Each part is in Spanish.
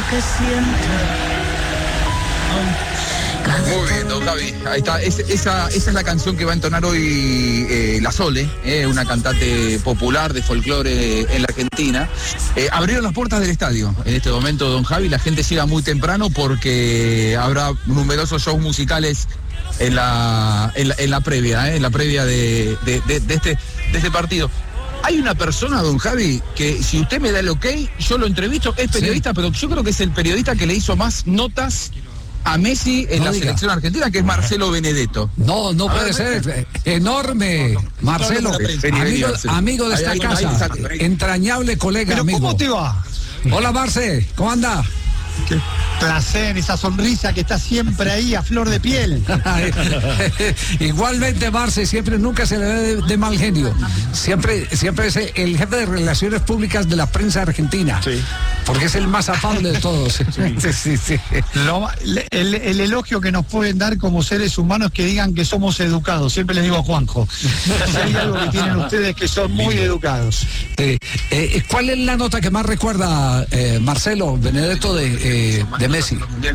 que siento. Muy bien, don Javi. Ahí está. Esa es la canción que va a entonar hoy La Sole, una cantante popular de folclore en la Argentina. Abrieron las puertas del estadio en este momento, don Javi. La gente llega muy temprano porque habrá numerosos shows musicales en la previa, de este partido. Hay una persona, don Javi, que si usted me da el ok, yo lo entrevisto, es periodista, sí, pero yo creo que es el periodista que le hizo más notas a Messi en la selección argentina, que es Marcelo Benedetto. No puede ser. Enorme, Marcelo. Amigo de esta casa. Entrañable colega. Pero amigo. ¿cómo te va? Hola, Marce. ¿Cómo anda? Qué placer, esa sonrisa que está siempre ahí a flor de piel. Igualmente, Marce, nunca se le ve de mal genio. Siempre es el jefe de relaciones públicas de la prensa argentina. Sí. Porque es el más afable de todos. Sí. El elogio que nos pueden dar como seres humanos es que digan que somos educados. Siempre les digo a Juanjo. Si hay algo que tienen ustedes que son muy educados. ¿Cuál es la nota que más recuerda Marcelo Benedetto de Messi?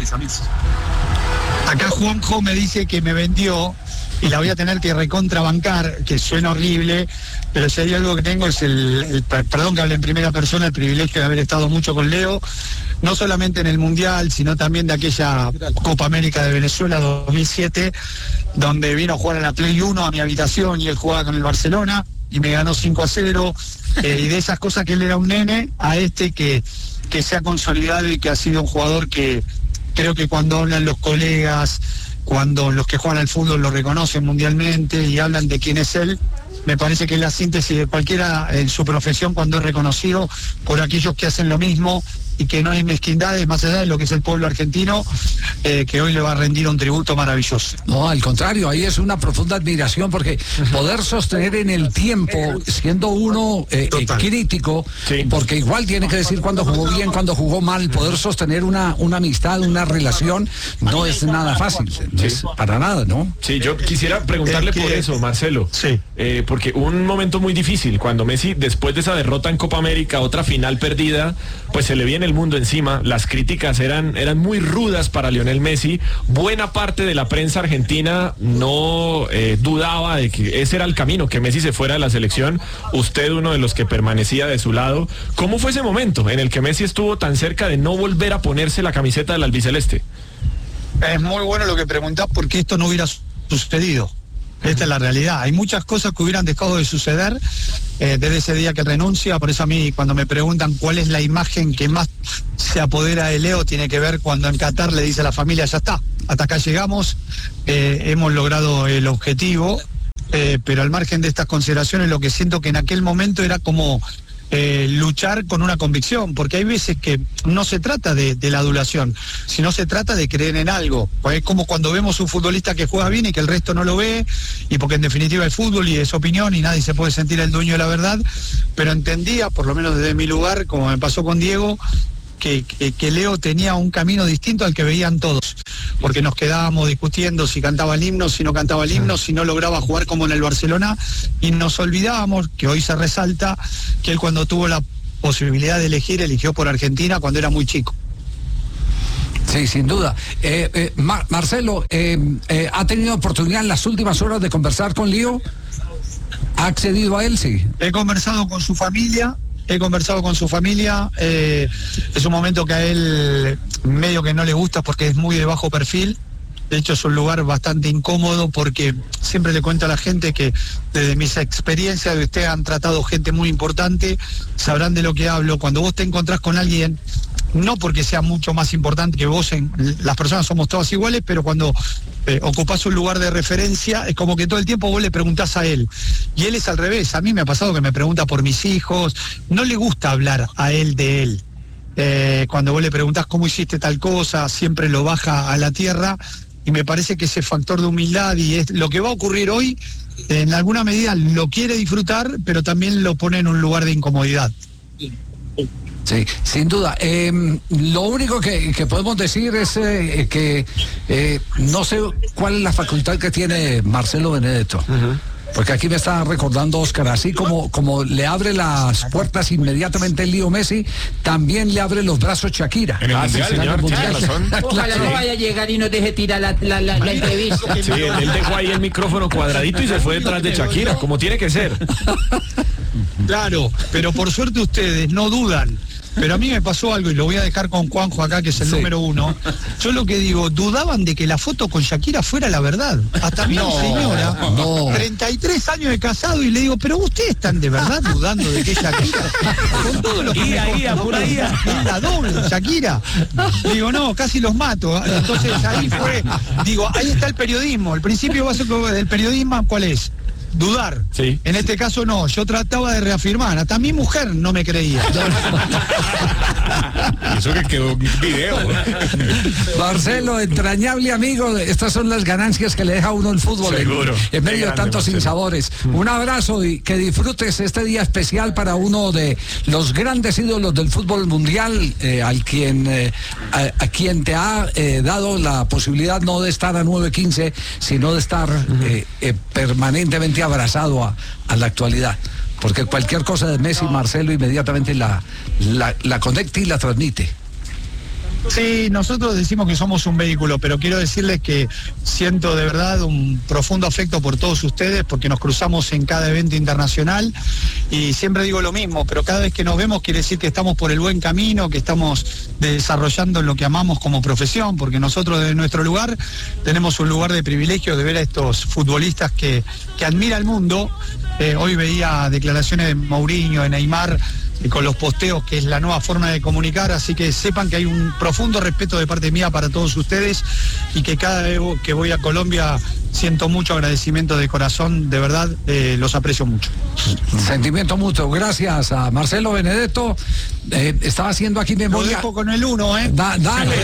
Acá Juanjo me dice que me vendió y la voy a tener que recontrabancar, que suena horrible, pero si hay algo que tengo es perdón que hable en primera persona, el privilegio de haber estado mucho con Leo, no solamente en el Mundial, sino también de aquella Copa América de Venezuela 2007, donde vino a jugar a la Play 1 a mi habitación y él jugaba con el Barcelona y me ganó 5-0, y de esas cosas que él era un nene a que se ha consolidado y que ha sido un jugador que creo que cuando hablan los colegas, cuando los que juegan al fútbol lo reconocen mundialmente y hablan de quién es él, me parece que es la síntesis de cualquiera en su profesión cuando es reconocido por aquellos que hacen lo mismo y que no hay mezquindades más allá de lo que es el pueblo argentino, que hoy le va a rendir un tributo maravilloso. No, al contrario, ahí es una profunda admiración porque poder sostener en el tiempo, siendo uno crítico, sí, porque igual tiene que decir cuando jugó bien, cuando jugó mal, poder sostener una amistad, una relación, no es nada fácil, no es para nada, ¿no? Sí, yo quisiera preguntarle por eso, Marcelo, sí, porque un momento muy difícil, cuando Messi, después de esa derrota en Copa América, otra final perdida, pues se le viene el mundo encima, las críticas eran muy rudas para Lionel Messi, buena parte de la prensa argentina no dudaba de que ese era el camino, que Messi se fuera de la selección, usted uno de los que permanecía de su lado. ¿Cómo fue ese momento en el que Messi estuvo tan cerca de no volver a ponerse la camiseta del albiceleste? Es muy bueno lo que preguntás porque esto no hubiera sucedido. Esta es la realidad. Hay muchas cosas que hubieran dejado de suceder desde ese día que renuncia. Por eso a mí, cuando me preguntan cuál es la imagen que más se apodera de Leo, tiene que ver cuando en Qatar le dice a la familia, ya está, hasta acá llegamos, hemos logrado el objetivo, pero al margen de estas consideraciones, lo que siento que en aquel momento era como luchar con una convicción, porque hay veces que no se trata de la adulación, sino se trata de creer en algo. Pues es como cuando vemos un futbolista que juega bien y que el resto no lo ve, y porque en definitiva el fútbol y es opinión y nadie se puede sentir el dueño de la verdad, pero entendía, por lo menos desde mi lugar, como me pasó con Diego, que Leo tenía un camino distinto al que veían todos, porque nos quedábamos discutiendo si cantaba el himno, si no cantaba el himno, si no lograba jugar como en el Barcelona, y nos olvidábamos, que hoy se resalta, que él cuando tuvo la posibilidad de elegir, eligió por Argentina cuando era muy chico. Sí, sin duda. Marcelo, ¿ha tenido oportunidad en las últimas horas de conversar con Leo? ¿Ha accedido a él? Sí. He conversado con su familia. Es un momento que a él medio que no le gusta porque es muy de bajo perfil. De hecho es un lugar bastante incómodo porque siempre le cuento a la gente que desde mis experiencias de ustedes han tratado gente muy importante, sabrán de lo que hablo. Cuando vos te encontrás con alguien, no porque sea mucho más importante que vos, las personas somos todas iguales, pero cuando ocupás un lugar de referencia, es como que todo el tiempo vos le preguntás a él. Y él es al revés. A mí me ha pasado que me pregunta por mis hijos. No le gusta hablar a él de él. Cuando vos le preguntás cómo hiciste tal cosa, siempre lo baja a la tierra. Y me parece que ese factor de humildad y es lo que va a ocurrir hoy, en alguna medida lo quiere disfrutar, pero también lo pone en un lugar de incomodidad. Sí, sin duda. Lo único que podemos decir es que no sé cuál es la facultad que tiene Marcelo Benedetto. Porque aquí me está recordando Oscar, así como le abre las puertas inmediatamente el lío Messi, también le abre los brazos Shakira. En el mundial, señor, tiene razón. Ojalá no vaya a llegar y no deje tirar la entrevista. Sí, él dejó ahí el micrófono cuadradito y se fue detrás de Shakira, como tiene que ser. Claro, pero por suerte ustedes no dudan. Pero a mí me pasó algo y lo voy a dejar con Juanjo acá, que es el número 1. Yo lo que digo, dudaban de que la foto con Shakira fuera la verdad. Hasta mi señora, 33 años de casado, y le digo, pero ustedes están de verdad dudando de que es Shakira. Con todo lo que es la doble, Shakira. Digo, no, casi los mato. Entonces ahí fue, digo, ahí está el periodismo. El principio básico del periodismo, ¿cuál es? Dudar. Sí. En este caso no, yo trataba de reafirmar, hasta mi mujer no me creía. Eso que quedó un video. Marcelo, entrañable amigo, estas son las ganancias que le deja a uno el fútbol en medio de tantos sinsabores. Un abrazo y que disfrutes este día especial para uno de los grandes ídolos del fútbol mundial, a quien te ha dado la posibilidad no de estar a 9:15, sino de estar permanentemente abrazado a la actualidad, porque cualquier cosa de Messi, Marcelo inmediatamente la conecta y la transmite. Sí, nosotros decimos que somos un vehículo, pero quiero decirles que siento de verdad un profundo afecto por todos ustedes, porque nos cruzamos en cada evento internacional y siempre digo lo mismo, pero cada vez que nos vemos quiere decir que estamos por el buen camino, que estamos desarrollando lo que amamos como profesión, porque nosotros desde nuestro lugar tenemos un lugar de privilegio de ver a estos futbolistas que admira el mundo. Hoy veía declaraciones de Mourinho, de Neymar, con los posteos, que es la nueva forma de comunicar, así que sepan que hay un profundo respeto de parte mía para todos ustedes y que cada vez que voy a Colombia siento mucho agradecimiento de corazón, de verdad, los aprecio mucho. Sentimiento mutuo, gracias a Marcelo Benedetto. Estaba haciendo aquí memoria. Lo dejo con el 1, Dale.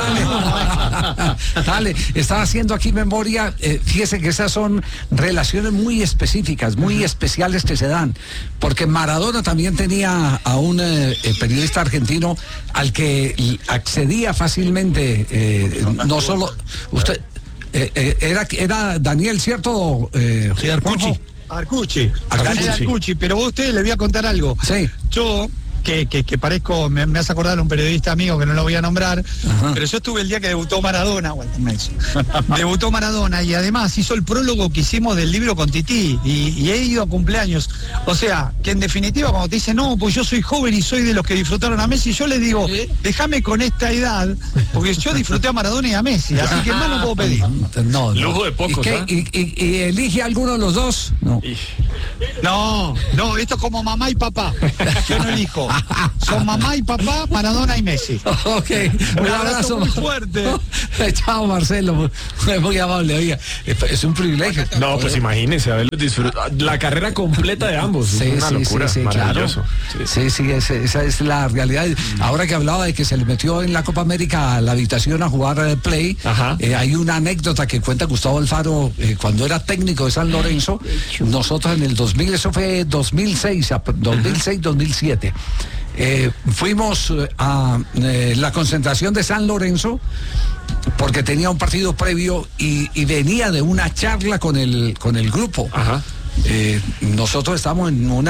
Dale, estaba haciendo aquí memoria. Fíjese que esas son relaciones muy específicas, muy especiales que se dan, porque Maradona también tenía a un periodista argentino al que accedía fácilmente, no solo usted. Era Daniel, ¿cierto? Arcucci, pero a ustedes les voy a contar algo. Sí. Yo, que parezco, me hace acordar a un periodista amigo que no lo voy a nombrar, pero yo estuve el día que debutó Maradona, debutó Maradona y además hizo el prólogo que hicimos del libro con Tití y he ido a cumpleaños. O sea, que en definitiva cuando te dicen, no, pues yo soy joven y soy de los que disfrutaron a Messi, yo les digo, déjame con esta edad, porque yo disfruté a Maradona y a Messi, así que más no puedo pedir. No. Lujo de pocos, ¿Y elige alguno de los dos? No, esto es como mamá y papá. Yo no elijo. Son mamá y papá, Maradona y Messi. Ok, un abrazo muy fuerte. Chao, Marcelo, muy amable. Oiga, es un privilegio. No, pues imagínense, haberlos disfrutado. La carrera completa de ambos. Sí, es una locura, maravilloso. Claro. Sí, esa es la realidad. Ahora que hablaba de que se le metió en la Copa América a la habitación a jugar Play, hay una anécdota que cuenta Gustavo Alfaro cuando era técnico de San Lorenzo. Nosotros en el 2000, eso fue 2006-2007. Fuimos a la concentración de San Lorenzo porque tenía un partido previo y venía de una charla con el grupo. Nosotros estamos en una